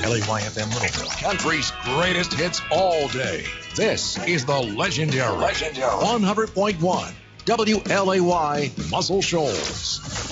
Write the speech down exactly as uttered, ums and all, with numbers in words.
L A Y F M Littleville. Country's greatest hits all day. This is the legendary, Legendary. one hundred point one W L A Y Muscle Shoals.